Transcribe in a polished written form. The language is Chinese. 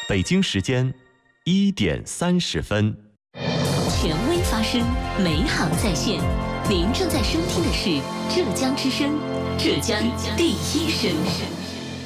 北京时间1点30分。 权威发声，美好在线。您正在收听的是浙江之声，浙江第一声。